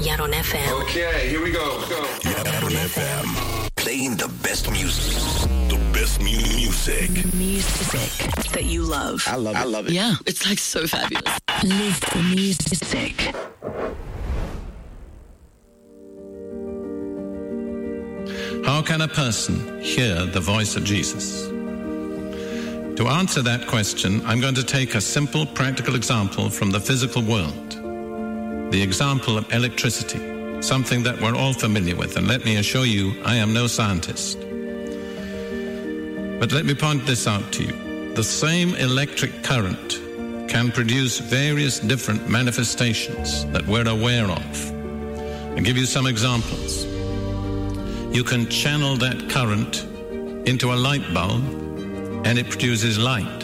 Yaron FM. Okay, here we go. Yaron FM. Playing the best music. The best music. Music that you love. I love it. Yeah, it's like so fabulous. Live the music. How can a person hear the voice of Jesus? To answer that question, I'm going to take a simple, practical example from the physical world. The example of electricity, something that we're all familiar with. And let me assure you, I am no scientist. But let me point this out to you. The same electric current can produce various different manifestations that we're aware of. I'll give you some examples. You can channel that current into a light bulb and it produces light.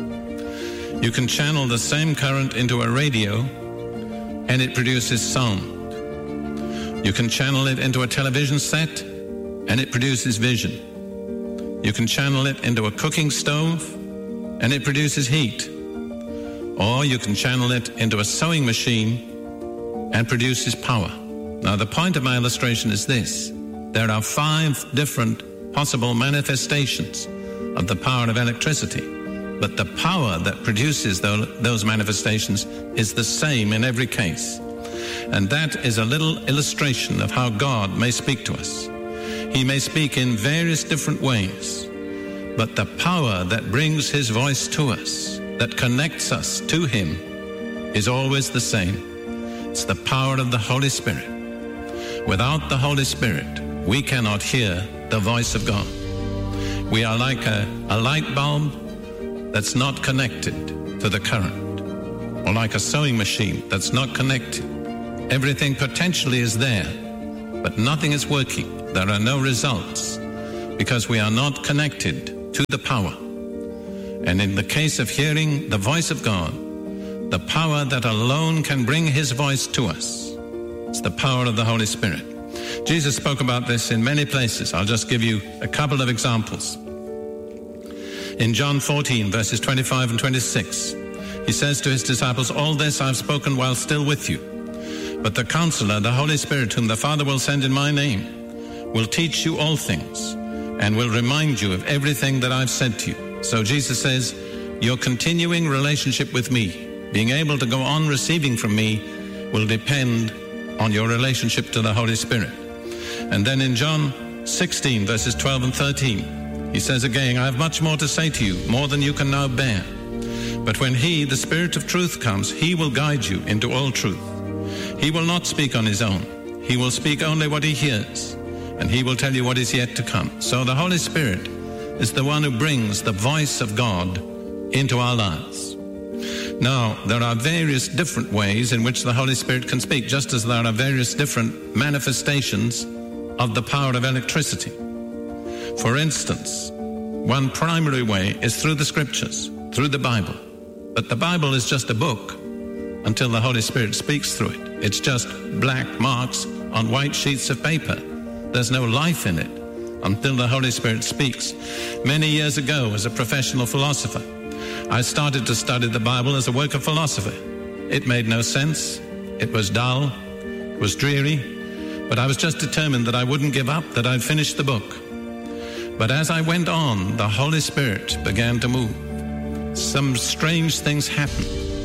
You can channel the same current into a radio and it produces sound. You can channel it into a television set and it produces vision. You can channel it into a cooking stove and it produces heat. Or you can channel it into a sewing machine and produces power. Now the point of my illustration is this. There are 5 different possible manifestations of the power of electricity, but the power that produces those manifestations is the same in every case. And that is a little illustration of how God may speak to us. He may speak in various different ways, but the power that brings his voice to us, that connects us to him, is always the same. It's the power of the Holy Spirit. Without the Holy Spirit, we cannot hear the voice of God. We are like a light bulb that's not connected to the current, or like a sewing machine that's not connected. Everything potentially is there, but nothing is working. There are no results because we are not connected to the power. And in the case of hearing the voice of God, the power that alone can bring his voice to us, it's the power of the Holy Spirit. Jesus spoke about this in many places. I'll just give you a couple of examples. In John 14, verses 25 and 26, he says to his disciples, "All this I've spoken while still with you. But the Counselor, the Holy Spirit, whom the Father will send in my name, will teach you all things and will remind you of everything that I've said to you." So Jesus says, your continuing relationship with me, being able to go on receiving from me, will depend on your relationship to the Holy Spirit. And then in John 16, verses 12 and 13, he says again, "I have much more to say to you, more than you can now bear. But when he, the Spirit of truth, comes, he will guide you into all truth. He will not speak on his own. He will speak only what he hears, and he will tell you what is yet to come." So the Holy Spirit is the one who brings the voice of God into our lives. Now, there are various different ways in which the Holy Spirit can speak, just as there are various different manifestations of the power of electricity. For instance, one primary way is through the Scriptures, through the Bible. But the Bible is just a book until the Holy Spirit speaks through it. It's just black marks on white sheets of paper. There's no life in it until the Holy Spirit speaks. Many years ago, as a professional philosopher, I started to study the Bible as a work of philosophy. It made no sense. It was dull. It was dreary. But I was just determined that I wouldn't give up, that I'd finish the book. But as I went on, the Holy Spirit began to move. Some strange things happened.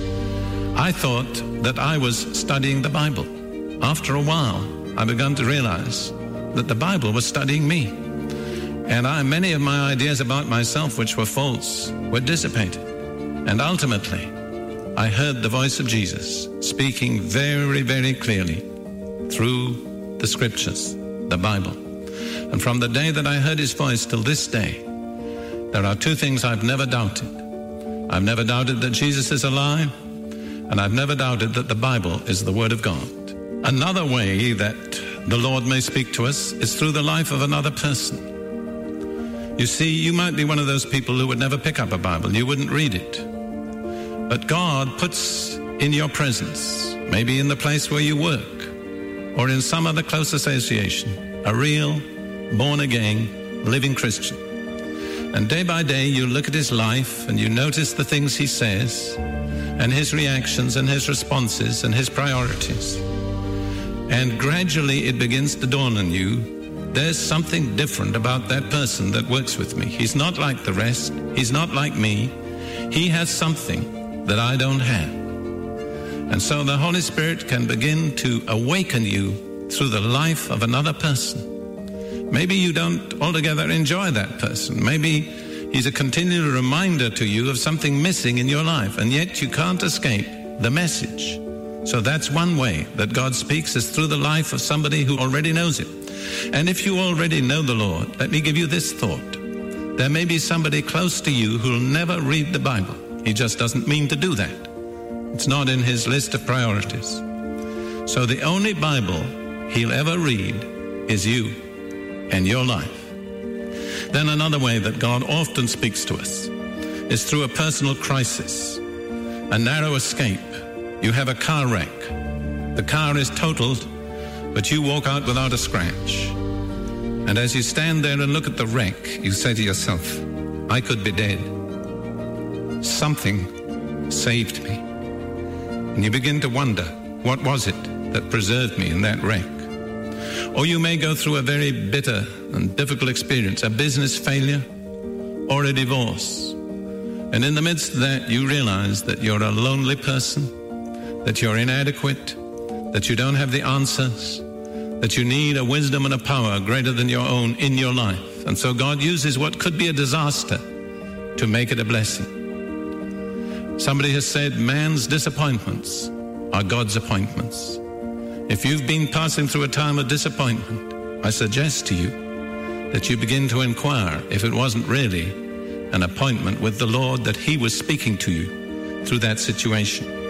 I thought that I was studying the Bible. After a while, I began to realize that the Bible was studying me. And many of my ideas about myself, which were false, were dissipated. And ultimately, I heard the voice of Jesus speaking very, very clearly through the Scriptures, the Bible. And from the day that I heard his voice till this day, there are 2 things I've never doubted. I've never doubted that Jesus is alive, and I've never doubted that the Bible is the Word of God. Another way that the Lord may speak to us is through the life of another person. You see, you might be one of those people who would never pick up a Bible. You wouldn't read it. But God puts in your presence, maybe in the place where you work, or in some other close association, a real, born-again, living Christian. And day by day, you look at his life and you notice the things he says and his reactions and his responses and his priorities. And gradually it begins to dawn on you, there's something different about that person that works with me. He's not like the rest. He's not like me. He has something that I don't have. And so the Holy Spirit can begin to awaken you through the life of another person. Maybe you don't altogether enjoy that person. Maybe he's a continual reminder to you of something missing in your life, and yet you can't escape the message. So that's one way that God speaks, is through the life of somebody who already knows Him. And if you already know the Lord, let me give you this thought. There may be somebody close to you who'll never read the Bible. He just doesn't mean to do that. It's not in his list of priorities. So the only Bible he'll ever read is you and your life. Then another way that God often speaks to us is through a personal crisis, a narrow escape. You have a car wreck. The car is totaled, but you walk out without a scratch. And as you stand there and look at the wreck, you say to yourself, I could be dead. Something saved me. And you begin to wonder, what was it that preserved me in that wreck? Or you may go through a very bitter and difficult experience, a business failure or a divorce. And in the midst of that, you realize that you're a lonely person, that you're inadequate, that you don't have the answers, that you need a wisdom and a power greater than your own in your life. And so God uses what could be a disaster to make it a blessing. Somebody has said, man's disappointments are God's appointments. If you've been passing through a time of disappointment, I suggest to you that you begin to inquire if it wasn't really an appointment with the Lord, that He was speaking to you through that situation.